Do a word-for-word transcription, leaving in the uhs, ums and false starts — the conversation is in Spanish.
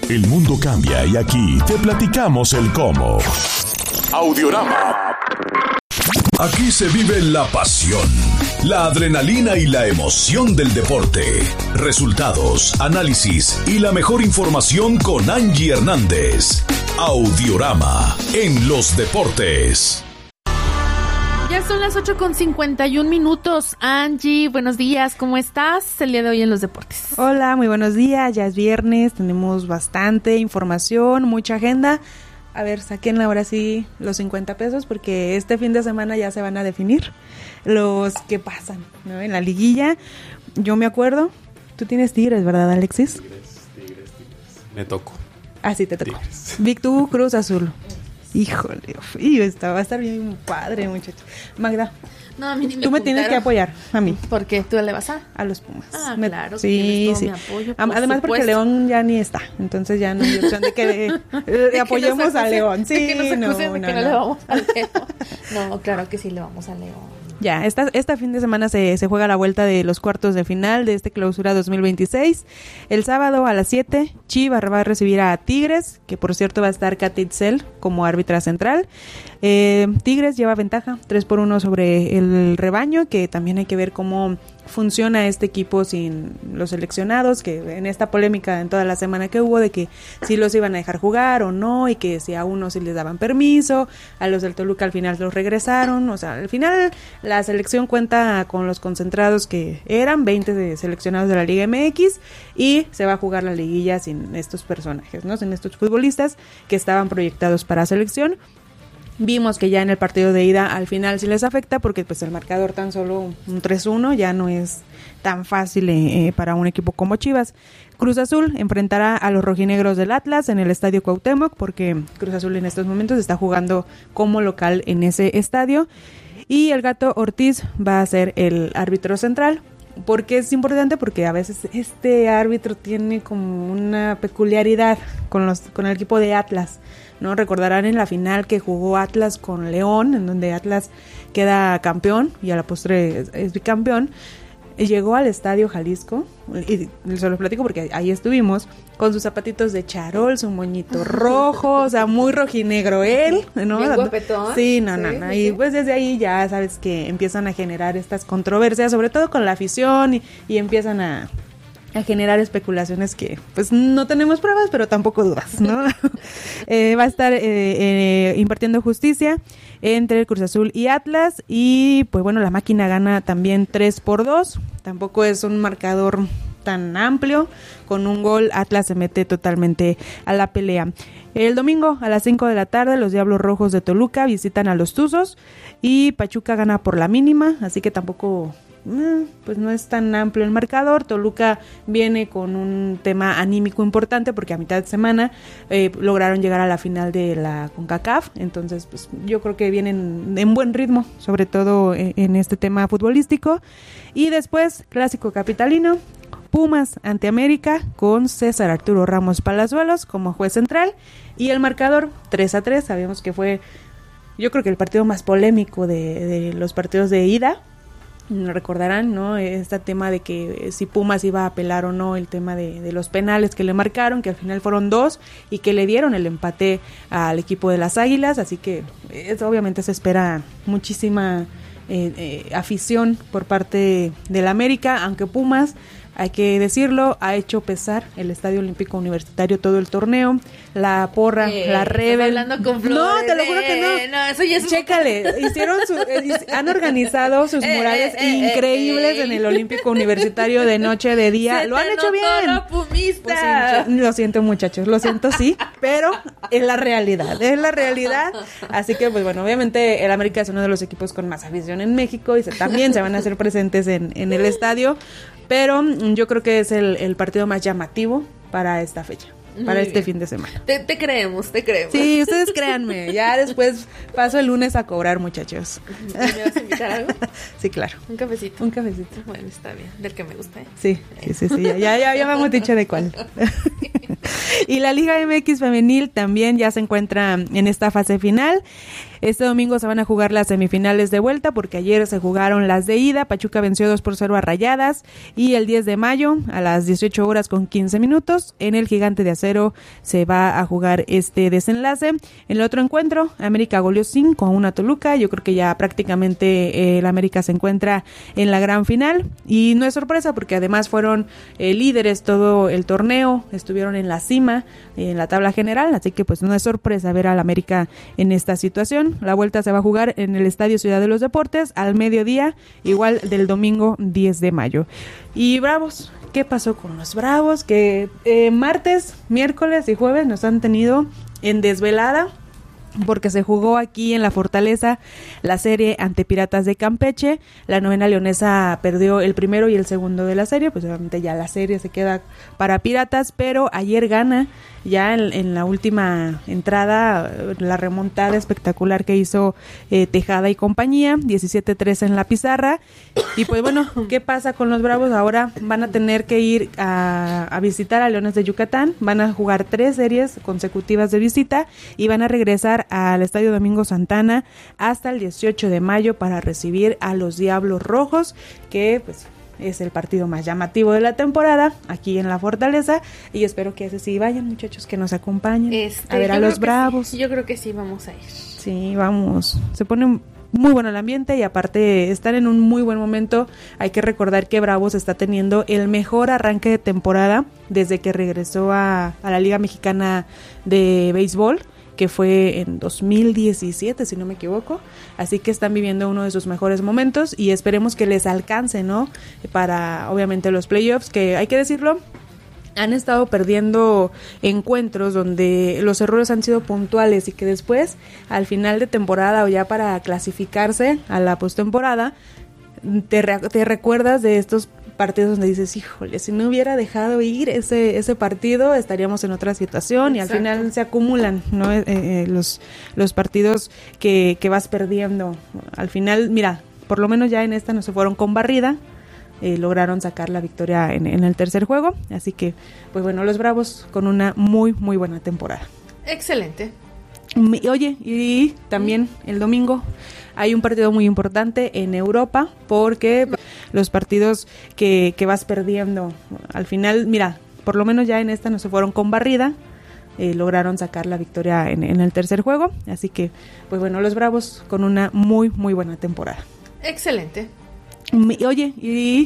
El mundo cambia y aquí te platicamos el cómo. Audiorama. Aquí se vive la pasión, la adrenalina y la emoción del deporte. Resultados, análisis y la mejor información con Angie Hernández. Audiorama en los deportes. Ya son las ocho con cincuenta y un minutos. Angie, buenos días, ¿cómo estás el día de hoy en los deportes? Hola, muy buenos días, ya es viernes, tenemos bastante información, mucha agenda. A ver, saquen ahora sí los cincuenta pesos porque este fin de semana ya se van a definir los que pasan, ¿no? En la liguilla. Yo me acuerdo, tú tienes Tigres, ¿verdad, Alexis? Tigres, Tigres, Tigres. Me tocó. Ah, sí, te tocó. Tigres. Vic, tú, Cruz Azul. Híjole, y esta va a estar bien padre, muchacho. Magda, no, a mí ni me tú me apuntaron. Tienes que apoyar a mí. ¿Por qué? ¿Tú le vas a? A los Pumas. Ah, me, claro. Sí, sí. Mi apoyo, Además porque León ya ni está, entonces ya no hay opción de que eh, de apoyemos que a León. Sí, de que nos no, acusen de no, que no, no. le vamos a León. No, claro que sí le vamos a León. Ya, esta, esta fin de semana se, se juega la vuelta de los cuartos de final de este clausura dos mil veintiséis. El sábado a las siete, Chivas va a recibir a Tigres, que por cierto va a estar Katy Itzel como árbitra central. Eh, Tigres lleva ventaja, tres por uno sobre el rebaño, que también hay que ver cómo funciona este equipo sin los seleccionados, que en esta polémica en toda la semana que hubo de que si los iban a dejar jugar o no, y que si a unos sí les daban permiso, a los del Toluca al final los regresaron, o sea, al final la selección cuenta con los concentrados que eran veinte de seleccionados de la Liga M X y se va a jugar la liguilla sin estos personajes, ¿no? Sin estos futbolistas que estaban proyectados para selección. Vimos que ya en el partido de ida al final sí les afecta porque pues el marcador tan solo un tres uno ya no es tan fácil eh, para un equipo como Chivas. Cruz Azul enfrentará a los rojinegros del Atlas en el Estadio Cuauhtémoc porque Cruz Azul en estos momentos está jugando como local en ese estadio y el Gato Ortiz va a ser el árbitro central. ¿Por qué es importante? Porque a veces este árbitro tiene como una peculiaridad con los con el equipo de Atlas, ¿no? Recordarán en la final que jugó Atlas con León, en donde Atlas queda campeón y a la postre es, es bicampeón. Llegó al Estadio Jalisco, y se los platico porque ahí estuvimos, con sus zapatitos de charol, su moñito rojo, o sea, muy rojinegro él, ¿no? Bien guapetón. Sí, no, sí, no, no, sí, y sí. pues desde ahí ya sabes que empiezan a generar estas controversias, sobre todo con la afición, y, y empiezan a... a generar especulaciones que pues no tenemos pruebas pero tampoco dudas, ¿no? eh, va a estar eh, eh, impartiendo justicia entre el Cruz Azul y Atlas y pues bueno, la máquina gana también tres por dos, tampoco es un marcador tan amplio, con un gol Atlas se mete totalmente a la pelea. El domingo a las cinco de la tarde los Diablos Rojos de Toluca visitan a los Tuzos y Pachuca gana por la mínima, así que tampoco... pues no es tan amplio el marcador. Toluca viene con un tema anímico importante porque a mitad de semana eh, lograron llegar a la final de la CONCACAF, entonces pues yo creo que vienen en buen ritmo, sobre todo en, en este tema futbolístico. Y después clásico capitalino, Pumas ante América con César Arturo Ramos Palazuelos como juez central y el marcador tres a tres. Sabemos que fue, yo creo que el partido más polémico de, de los partidos de ida. Recordarán, ¿no? Este tema de que si Pumas iba a apelar o no el tema de, de los penales que le marcaron, que al final fueron dos y que le dieron el empate al equipo de las Águilas, así que es, obviamente se espera muchísima eh, eh, afición por parte del América, aunque Pumas, hay que decirlo, ha hecho pesar el Estadio Olímpico Universitario todo el torneo, la porra, eh, la Rebel. Hablando con flores, no, te lo juro que no. Eh, no, eso ya es Chécale, hicieron su, eh, han organizado sus Eh, murales eh, eh, increíbles eh, en el Olímpico Universitario de noche, de día. Se Lo han te hecho notó bien. lo pumista. Pues sí, lo siento, muchachos, lo siento, sí, pero es la realidad, es la realidad. Así que, pues bueno, obviamente el América es uno de los equipos con más afición en México y se, también se van a hacer presentes en, en el estadio, pero yo creo que es el, el partido más llamativo para esta fecha. Para Muy este bien. fin de semana. Te, te creemos, te creemos. Sí, ustedes créanme. Ya después paso el lunes a cobrar, muchachos. ¿Me vas a invitar algo? Sí, claro. Un cafecito. Un cafecito. Bueno, está bien. Del que me gusta, ¿eh? Sí, sí, sí, sí. Ya, ya, ya me hemos dicho de cuál. Y la Liga M X femenil también ya se encuentra en esta fase final. Este domingo se van a jugar las semifinales de vuelta porque ayer se jugaron las de ida. Pachuca venció dos por cero a Rayadas y el diez de mayo a las dieciocho horas con quince minutos en el Gigante de Acero se va a jugar este desenlace. En el otro encuentro, América goleó cinco a uno a Toluca. Yo creo que ya prácticamente eh, el América se encuentra en la gran final y no es sorpresa porque además fueron eh, líderes todo el torneo, estuvieron en la cima en la tabla general, así que pues no es sorpresa ver al América en esta situación. La vuelta se va a jugar en el Estadio Ciudad de los Deportes al mediodía, igual del domingo diez de mayo. Y Bravos, ¿qué pasó con los Bravos? Que eh, martes, miércoles y jueves nos han tenido en desvelada porque se jugó aquí en la Fortaleza la serie ante Piratas de Campeche. La novena leonesa perdió el primero y el segundo de la serie, pues obviamente ya la serie se queda para Piratas, pero ayer gana ya en, en la última entrada la remontada espectacular que hizo eh, Tejada y compañía, diecisiete tres en la pizarra. Y pues bueno, ¿qué pasa con los Bravos? Ahora van a tener que ir a, a visitar a Leones de Yucatán, van a jugar tres series consecutivas de visita y van a regresar al Estadio Domingo Santana hasta el dieciocho de mayo para recibir a los Diablos Rojos, que pues es el partido más llamativo de la temporada aquí en la Fortaleza, y espero que ese sí vayan, muchachos, que nos acompañen este, a ver a los Bravos. Sí. Yo creo que sí vamos a ir. Sí, vamos. Se pone muy bueno el ambiente y aparte están en un muy buen momento. Hay que recordar que Bravos está teniendo el mejor arranque de temporada desde que regresó a, a la Liga Mexicana de Béisbol, que fue en dos mil diecisiete, si no me equivoco, así que están viviendo uno de sus mejores momentos y esperemos que les alcance, ¿no? Para, obviamente, los playoffs, que hay que decirlo, han estado perdiendo encuentros donde los errores han sido puntuales y que después, al final de temporada o ya para clasificarse a la postemporada, te, re- te recuerdas de estos partidos donde dices, híjole, si no hubiera dejado ir ese ese partido estaríamos en otra situación. Exacto. Y al final se acumulan, ¿no? Eh, eh, los los partidos que, que vas perdiendo. Al final, mira, por lo menos ya en esta no se fueron con barrida, eh, lograron sacar la victoria en, en el tercer juego, así que, pues bueno, los Bravos con una muy, muy buena temporada. Excelente. Y, oye, y también el domingo hay un partido muy importante en Europa porque los partidos que, que vas perdiendo, al final, mira, por lo menos ya en esta no se fueron con barrida, eh, lograron sacar la victoria en, en el tercer juego, así que, pues bueno, los Bravos con una muy, muy buena temporada. Excelente. Y, oye, y